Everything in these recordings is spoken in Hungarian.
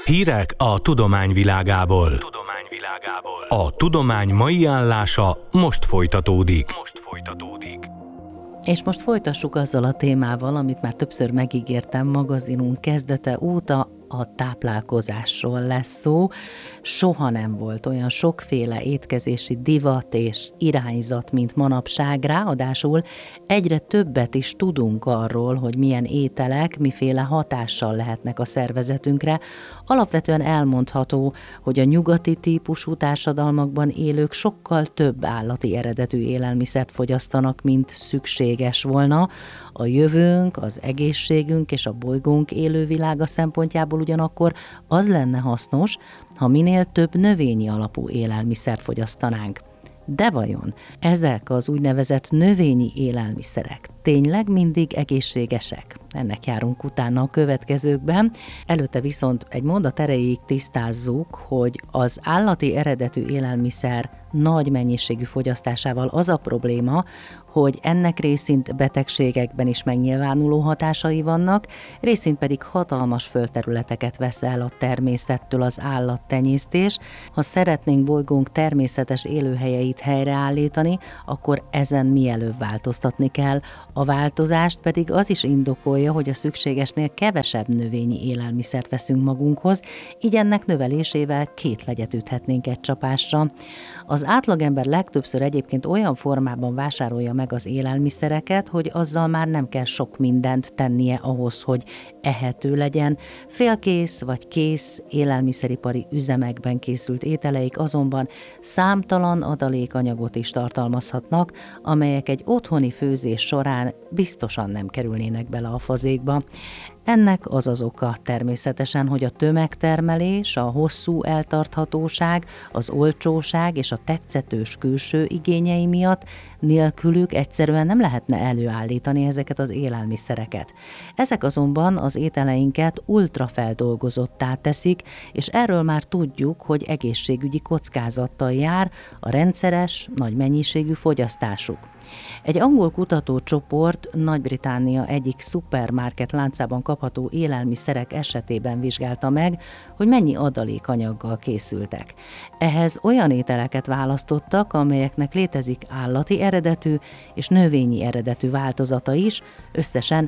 Hírek a tudomány világából. A tudomány mai állása most folytatódik. És most folytassuk azzal a témával, amit már többször megígértem magazinunk kezdete óta, a táplálkozásról lesz szó. Soha nem volt olyan sokféle étkezési divat és irányzat, mint manapság. Ráadásul egyre többet is tudunk arról, hogy milyen ételek, miféle hatással lehetnek a szervezetünkre. Alapvetően elmondható, hogy a nyugati típusú társadalmakban élők sokkal több állati eredetű élelmiszert fogyasztanak, mint szükséges volna. A jövőnk, az egészségünk és a bolygónk élővilága szempontjából ugyanakkor az lenne hasznos, ha minél több növényi alapú élelmiszert fogyasztanánk. De vajon ezek az úgynevezett növényi élelmiszerek tényleg mindig egészségesek? Ennek járunk utána a következőkben. Előtte viszont egy mondat erejéig tisztázzuk, hogy az állati eredetű élelmiszer nagy mennyiségű fogyasztásával az a probléma, hogy ennek részint betegségekben is megnyilvánuló hatásai vannak, részint pedig hatalmas földterületeket vesz el a természettől az állattenyésztés. Ha szeretnénk bolygónk természetes élőhelyeit helyreállítani, akkor ezen mielőbb változtatni kell. A változást pedig az is indokolja, hogy a szükségesnél kevesebb növényi élelmiszert veszünk magunkhoz, így ennek növelésével 2 legyet üthetnénk egy csapásra. Az átlagember legtöbbször egyébként olyan formában vásárolja meg az élelmiszereket, hogy azzal már nem kell sok mindent tennie ahhoz, hogy ehető legyen. Félkész vagy kész élelmiszeripari üzemekben készült ételeik azonban számtalan adalékanyagot is tartalmazhatnak, amelyek egy otthoni főzés során biztosan nem kerülnének bele a fazékba. Ennek az az oka természetesen, hogy a tömegtermelés, a hosszú eltarthatóság, az olcsóság és a tetszetős külső igényei miatt nélkülük egyszerűen nem lehetne előállítani ezeket az élelmiszereket. Ezek azonban az ételeinket ultrafeldolgozottá teszik, és erről már tudjuk, hogy egészségügyi kockázattal jár a rendszeres, nagy mennyiségű fogyasztásuk. Egy angol kutatócsoport Nagy-Britannia egyik szupermarket láncában kapható élelmiszerek esetében vizsgálta meg, hogy mennyi adalékanyaggal készültek. Ehhez olyan ételeket választottak, amelyeknek létezik állati eredetű és növényi eredetű változata is, összesen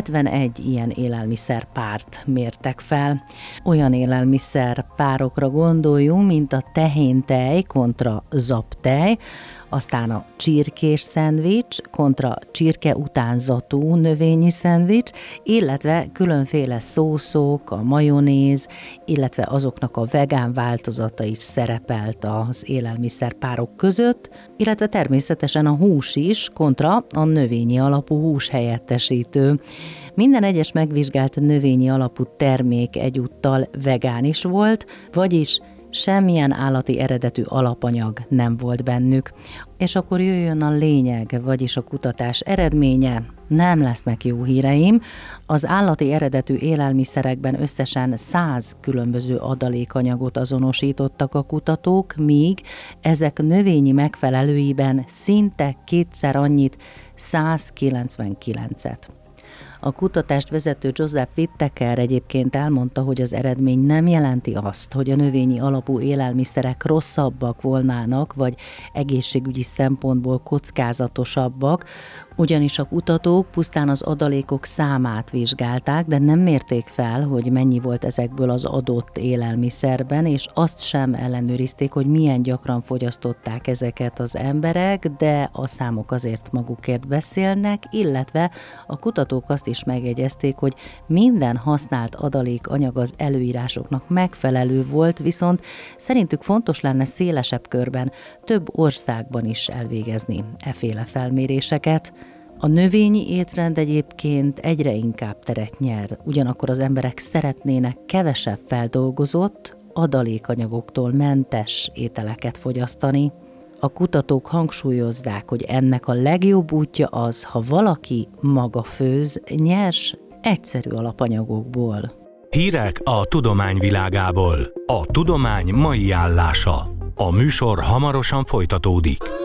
71 ilyen élelmiszerpárt mértek fel. Olyan élelmiszerpárokra gondoljunk, mint a tehéntej kontra zaptej, aztán a csirkés szendvics kontra csirke utánzatú növényi szendvics, illetve különféle szószok, a majonéz, illetve azoknak a vegán változata is szerepelt az élelmiszerpárok között, illetve természetesen a hús is kontra a növényi alapú húshelyettesítő. Minden egyes megvizsgált növényi alapú termék egyúttal vegán is volt, vagyis semmilyen állati eredetű alapanyag nem volt bennük. És akkor jöjjön a lényeg, vagyis a kutatás eredménye. Nem lesznek jó híreim. Az állati eredetű élelmiszerekben összesen 100 különböző adalékanyagot azonosítottak a kutatók, míg ezek növényi megfelelőiben szinte 2-szer annyit, 199-et. A kutatást vezető Joseph Whittaker egyébként elmondta, hogy az eredmény nem jelenti azt, hogy a növényi alapú élelmiszerek rosszabbak volnának, vagy egészségügyi szempontból kockázatosabbak, ugyanis a kutatók pusztán az adalékok számát vizsgálták, de nem mérték fel, hogy mennyi volt ezekből az adott élelmiszerben, és azt sem ellenőrizték, hogy milyen gyakran fogyasztották ezeket az emberek, de a számok azért magukért beszélnek, illetve a kutatók azt is megjegyezték, hogy minden használt adalékanyag az előírásoknak megfelelő volt, viszont szerintük fontos lenne szélesebb körben, több országban is elvégezni efféle felméréseket. A növényi étrend egyébként egyre inkább teret nyer, ugyanakkor az emberek szeretnének kevesebb feldolgozott, adalékanyagoktól mentes ételeket fogyasztani. A kutatók hangsúlyozzák, hogy ennek a legjobb útja az, ha valaki maga főz nyers, egyszerű alapanyagokból. Hírek a tudomány világából. A tudomány mai állása. A műsor hamarosan folytatódik.